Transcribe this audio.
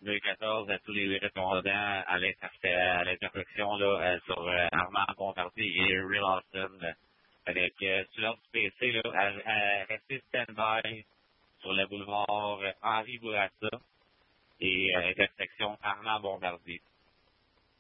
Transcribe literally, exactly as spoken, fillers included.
deux quatorze à tous les huit répondants à l'intersection là, euh, sur euh, Armand Bombardier et Real Austin. Avec euh, sur l'ordre du P C, là, à, à rester stand-by sur le boulevard Henri Bourassa et euh, intersection Armand Bombardier.